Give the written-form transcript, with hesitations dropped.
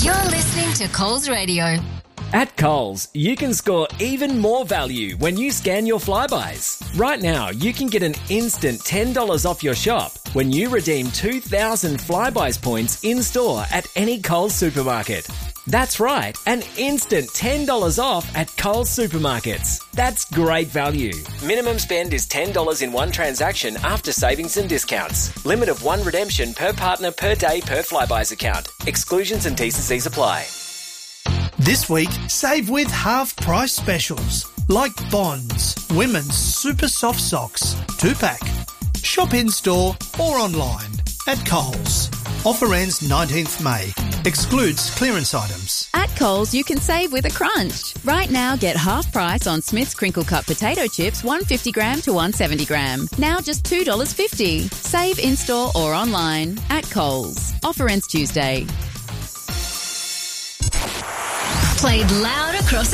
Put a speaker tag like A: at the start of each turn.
A: You're listening to Coles Radio.
B: At Coles, you can score even more value when you scan your Flybuys. Right now, you can get an instant $10 off your shop when you redeem 2,000 Flybuys points in-store at any Coles supermarket. That's right, an instant $10 off at Coles supermarkets. That's great value. Minimum spend is $10 in one transaction after savings and discounts. Limit of one redemption per partner per day per Flybuys account. Exclusions and T&Cs apply.
C: This week, save with half-price specials like Bonds, women's super soft socks, 2-pack. Shop in-store or online at Coles. Offer ends 19th May. Excludes clearance items.
D: At Coles, you can save with a crunch. Right now, get half price on Smith's Crinkle Cut potato chips, 150 gram to 170 gram. Now just $2.50. Save in-store or online at Coles. Offer ends Tuesday.
A: Played loud across